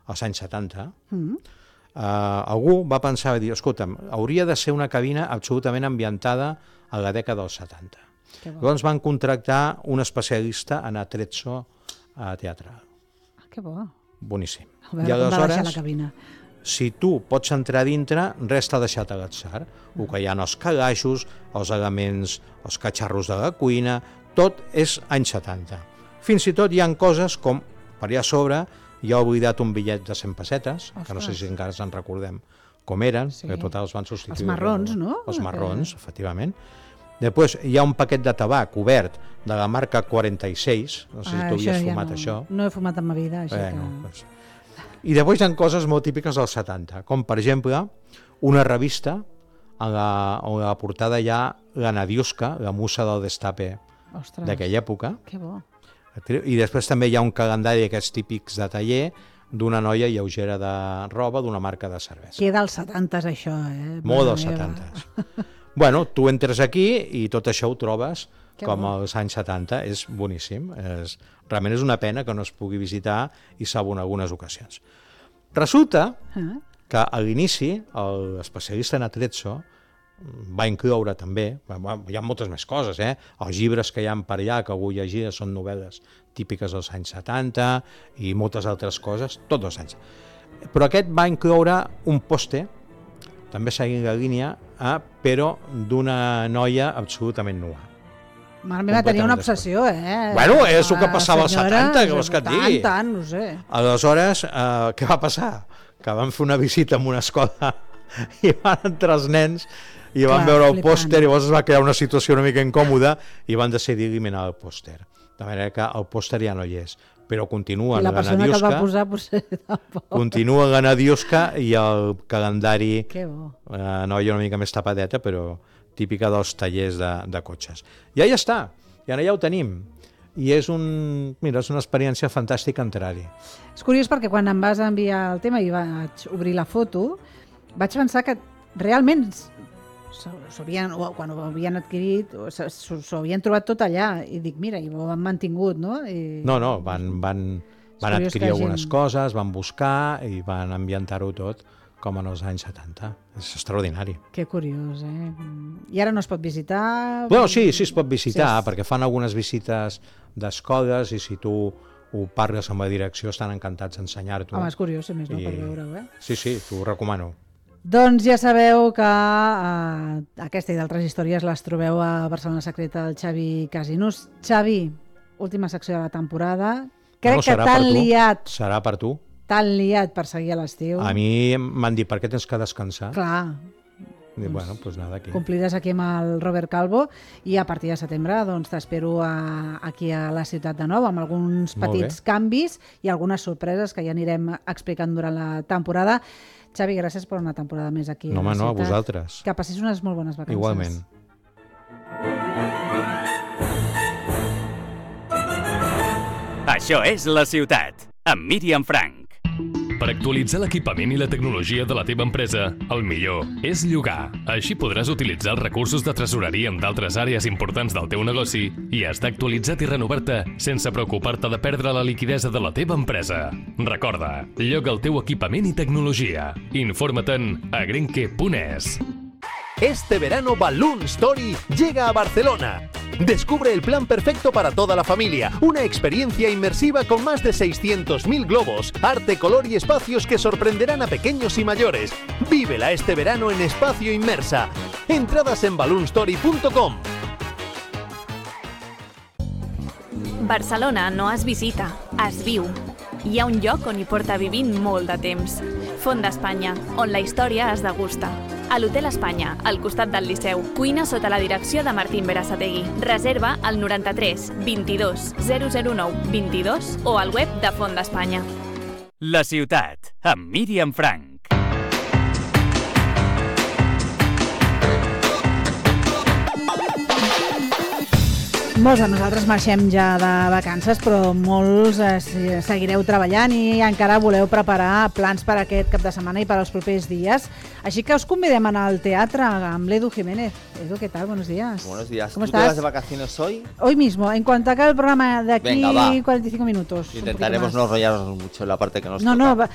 als anys 70, algú va pensar, dir, escolta'm, hauria de ser una cabina absolutament ambientada a la dècada dels 70. Llavors van contractar un especialista en atrezzo teatral. Que bo. Boníssim. I aleshores, si tu pots entrar dintre, res t'ha deixat a l'atzar. El que hi ha els calaixos, els elements, els catxarros de la cuina, tot és anys 70. Fins i tot hi ha coses com, per allà a sobre, hi ha oblidat un bitllet de 100 pessetes, que no sé si encara ens en recordem com eren, que tots els van substituir. Els marrons, no? Els marrons, efectivament. Després hi ha un paquet de tabac obert de la marca 46, no sé si tu havies fumat això. No he fumat en ma vida, així que... I després hi ha coses molt típiques dels 70, com per exemple una revista on la portada hi ha la Nadiuska, la musa del destape d'aquella època. Que bo. I després també hi ha un calendari d'aquests típics de taller d'una noia lleugera de roba d'una marca de cervesa. Que dels 70s això, Molt dels 70s. Bueno, tu entres aquí i tot això ho trobes com als anys 70, és boníssim. Realment és una pena que no es pugui visitar i salvo en algunes ocasions. Resulta que a l'inici l'especialista en atrezzo va incloure també, hi ha moltes més coses, els llibres que hi ha per allà que algú llegia són novel·les típiques dels anys 70 i moltes altres coses, tots els anys. Però aquest va incloure un pòster, també seguint la línia, però d'una noia absolutament nua. Mare meva, tenia una obsessió, Bueno, és el que passava als 70, que vols que et digui. Tant, no sé. Aleshores, què va passar? Que van fer una visita en una escola i van entrar els nens i van veure el pòster i llavors es va crear una situació una mica incòmoda i van decidir eliminar el pòster. De manera que el pòster ja no hi és. Però continua la Nadiuska. I la persona que el va posar potser tampoc. Continua la Nadiuska i el calendari, la noia una mica més tapadeta, però típica dels tallers de cotxes. Ja està, ja ho tenim. I és una experiència fantàstica entrar-hi. És curiós perquè quan em vas enviar el tema i vaig obrir la foto, vaig pensar que realment quan ho havien adquirit s'ho havien trobat tot allà i dic, mira, i ho han mantingut, no? No, van adquirir algunes coses, van buscar i van ambientar-ho tot com en els anys 70. És extraordinari. Que curiós, I ara no es pot visitar? Bueno, sí, es pot visitar, perquè fan algunes visites d'escoles i si tu ho parles amb la direcció estan encantats d'ensenyar-t'ho. Home, és curiós, si més no, per veure-ho, Sí, t'ho recomano. Doncs ja sabeu que aquesta i d'altres històries les trobeu a Barcelona Secreta del Xavi Casinos. Xavi, última secció de la temporada. Crec que t'han liat. Serà per tu. T'han liat per seguir a l'estiu. A mi m'han dit, per què tens que descansar? Clar. Bueno, doncs nada, aquí. Compliràs aquí amb el Robert Calvo i a partir de setembre t'espero aquí a la ciutat de nou amb alguns petits canvis i algunes sorpreses que ja anirem explicant durant la temporada. Xavi, gràcies per una temporada més aquí a la ciutat. No, a vosaltres. Que passis unes molt bones vacances. Igualment. Això és La Ciutat, amb Míriam Frank. Per actualitzar l'equipament i la tecnologia de la teva empresa, el millor és llogar. Així podràs utilitzar els recursos de tresoreria en d'altres àrees importants del teu negoci i estar actualitzat i renovar-te sense preocupar-te de perdre la liquidesa de la teva empresa. Recorda, lloga el teu equipament i tecnologia. Informa't-en a grenke.es. Este verano Balloon Story llega a Barcelona. Descubre el plan perfecto para toda la familia. Una experiencia inmersiva con más de 600.000 globos, arte, color y espacios que sorprenderán a pequeños y mayores. Vívela este verano en Espacio Inmersa. Entradas en balloonstory.com. Barcelona no es visita, es viu. Hi ha un lloc on hi porta vivint molt de temps. Font d'Espanya, on la història es degusta. A l'Hotel Espanya, al costat del Liceu. Cuina sota la direcció de Martín Berasategui. Reserva al 93 22 009 22 o al web de Font d'Espanya. La Ciutat, amb Míriam Frank. Molts de nosaltres marxem ja de vacances, però molts seguireu treballant i encara voleu preparar plans per aquest cap de setmana i per als propers dies. Així que os convidem a anar al teatre amb l'Edu Jiménez. Edu, ¿qué tal? Buenos días. Buenos días. ¿Cómo estás? ¿Tú te vas de vacaciones hoy? Hoy mismo. En cuanto acabe el programa de aquí, 45 minutos. Intentaremos no enrollarnos mucho en la parte que nos toca. No,